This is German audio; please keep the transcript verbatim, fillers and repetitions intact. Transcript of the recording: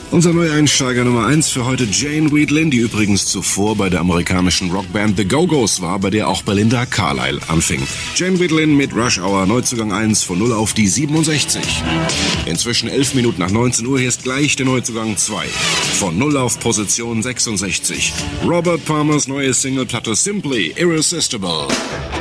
Unser Neueinsteiger Nummer eins für heute, Jane Wiedlin, die übrigens zuvor bei der amerikanischen Rockband The Go-Go's war, bei der auch Belinda Carlisle anfing. Jane Wiedlin mit Rush Hour, Neuzugang eins, von null auf die siebenundsechzig. Inzwischen elf Minuten nach neunzehn Uhr, hier ist gleich der Neuzugang zwei. Von null auf Position sechsundsechzig. Robert Palmers neue Singleplatte Simply Irresistible.